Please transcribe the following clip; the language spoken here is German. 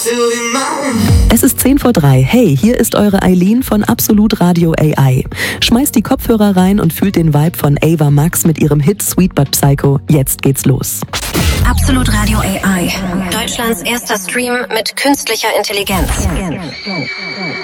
Es ist 10:03. Hey, hier ist eure Eileen von Absolut Radio AI. Schmeißt die Kopfhörer rein und fühlt den Vibe von Ava Max mit ihrem Hit Sweet But Psycho. Jetzt geht's los. Absolut Radio AI. Deutschlands erster Stream mit künstlicher Intelligenz.